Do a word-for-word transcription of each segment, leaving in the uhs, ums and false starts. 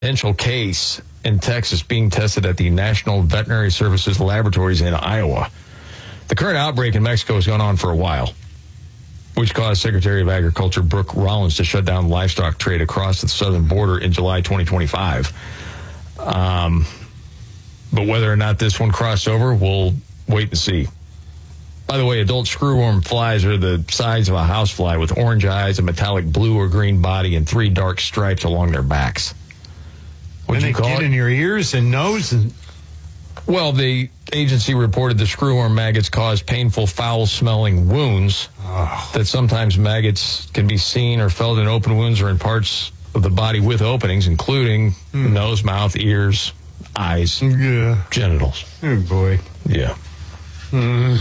Potential case in Texas being tested at the National Veterinary Services Laboratories in Iowa. The current outbreak in Mexico has gone on for a while, which caused Secretary of Agriculture Brooke Rollins to shut down livestock trade across the southern border in July twenty twenty-five. Um, but whether or not this one crossed over, we'll wait and see. By the way, adult screwworm flies are the size of a housefly with orange eyes, a metallic blue or green body, and three dark stripes along their backs. When they get in your ears and nose? and Well, the agency reported the screwworm maggots cause painful, foul-smelling wounds. Oh. That sometimes maggots can be seen or felt in open wounds or in parts of the body with openings, including mm. nose, mouth, ears, eyes, yeah. genitals. Oh, boy. Yeah. Mm.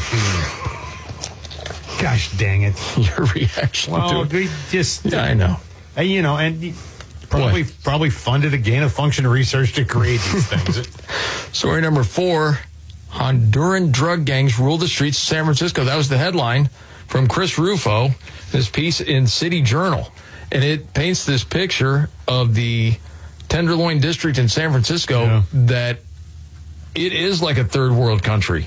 Gosh dang it. Your reaction well, to it. We just... Yeah, I know. Uh, you know, and... Probably what? probably funded a gain-of-function research to create these things. Story number four, Honduran drug gangs rule the streets of San Francisco. That was the headline from Chris Rufo, this piece in City Journal. And it paints this picture of the Tenderloin District in San Francisco yeah. that it is like a third world country.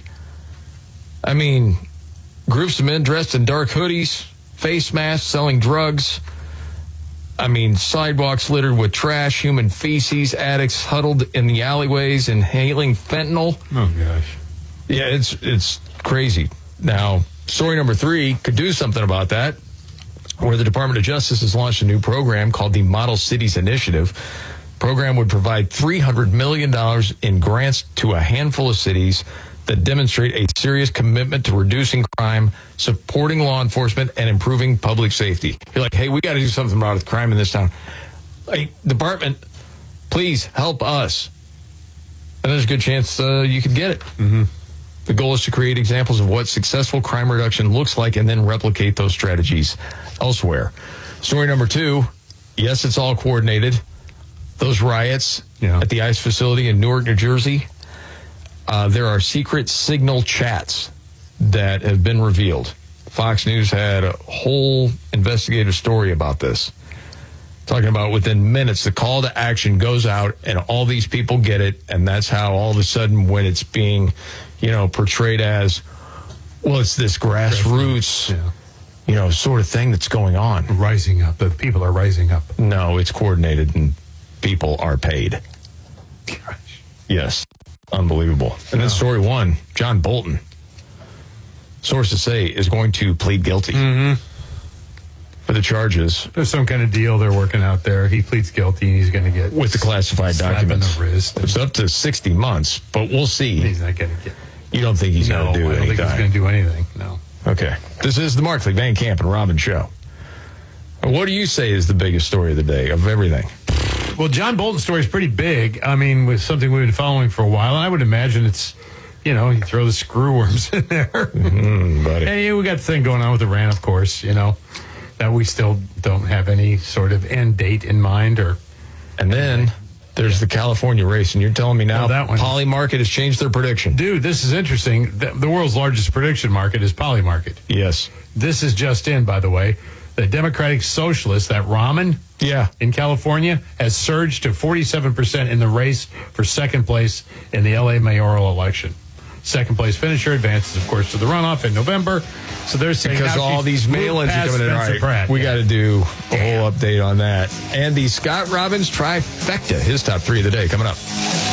I mean, groups of men dressed in dark hoodies, face masks, selling drugs. I mean, sidewalks littered with trash, human feces, addicts huddled in the alleyways, inhaling fentanyl. Oh, gosh. Yeah, it's it's crazy. Now, story number three could do something about that, where the Department of Justice has launched a new program called the Model Cities Initiative. The program would provide three hundred million dollars in grants to a handful of cities that demonstrate a serious commitment to reducing crime, supporting law enforcement, and improving public safety. You're like, hey, we got to do something about the crime in this town. Like, department, please help us. And there's a good chance uh, you could get it. Mm-hmm. The goal is to create examples of what successful crime reduction looks like and then replicate those strategies elsewhere. Story number two, yes, it's all coordinated. Those riots yeah. at the ICE facility in Newark, New Jersey, Uh, there are secret signal chats that have been revealed. Fox News had a whole investigative story about this, talking about within minutes, the call to action goes out and all these people get it. And that's how all of a sudden when it's being, you know, portrayed as, well, it's this grassroots, yeah. you know, sort of thing that's going on. Rising up. The people are rising up. No, it's coordinated and people are paid. Gosh. Yes. Unbelievable. And then story one, John Bolton, sources say, is going to plead guilty mm-hmm. for the charges. There's some kind of deal they're working out there. He pleads guilty and he's going to get... With the classified documents. The wrist. It's up to sixty months, but we'll see. He's not going to get... You don't think he's no, going to do anything? I don't anything? think he's going to do anything, no. Okay. This is the Markley, Van Camp, and Robin Show. What do you say is the biggest story of the day, of everything? Well, John Bolton's story is pretty big. I mean, with something we've been following for a while. And I would imagine it's, you know, you throw the screwworms in there. Mm, buddy. And yeah, we got the thing going on with Iran, of course, you know, that we still don't have any sort of end date in mind. Or, And then there's yeah. the California race. And you're telling me now well, that one, Poly Market has changed their prediction. Dude, this is interesting. The, the world's largest prediction market is Poly Market. Yes. This is just in, by the way. The Democratic Socialist, that ramen yeah. in California, has surged to forty-seven percent in the race for second place in the L A mayoral election. Second place finisher advances, of course, to the runoff in November. So there's saying because all these mail-ins are coming in. All right, Pratt, we yeah. got to do a whole update on that. And the Scott Robbins trifecta, his top three of the day coming up.